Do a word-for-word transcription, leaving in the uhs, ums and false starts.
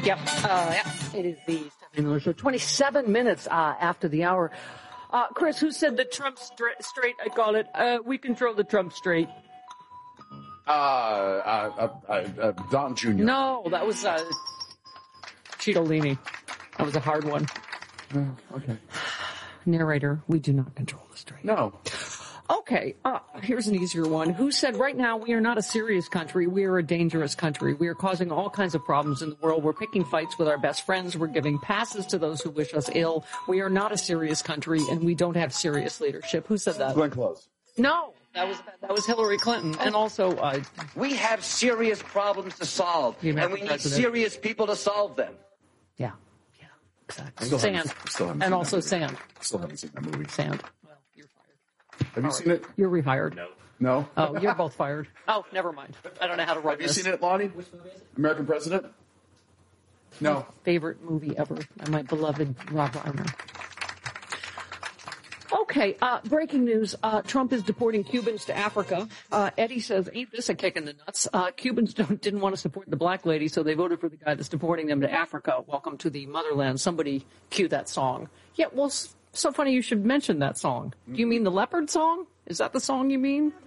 Yep. Uh, yeah. It is the Stephanie Miller Show. twenty-seven minutes uh, after the hour. Uh, Chris, who said the Trump stra- straight? I call it. Uh, we control the Trump straight. Uh, uh, uh, uh, Don Junior No, that was uh, Cittadini. That was a hard one. Oh, okay. Narrator, we do not control the straight. No. Okay, uh, here's an easier one. Who said right now we are not a serious country, we are a dangerous country. We are causing all kinds of problems in the world. We're picking fights with our best friends. We're giving passes to those who wish us ill. We are not a serious country, and we don't have serious leadership. Who said that? Glenn Close. No, that was that was Hillary Clinton. And also... Uh, we have serious problems to solve, and we need president. serious people to solve them. Yeah, yeah, exactly. Sand. And also sand. Still haven't seen that movie. Sand. Have you seen it? You're rehired. No. No? Oh, you're both fired. Oh, never mind. I don't know how to write Have this. you seen it, Lonnie? American President? No. My favorite movie ever by my beloved Rob Reiner. Okay, uh, breaking news. Uh, Trump is deporting Cubans to Africa. Uh, Eddie says, ain't this a kick in the nuts? Uh, Cubans don't, didn't want to support the black lady, so they voted for the guy that's deporting them to Africa. Welcome to the motherland. Somebody cue that song. Yeah, well, so funny you should mention that song. Do you mean the Leopard song? Is that the song you mean?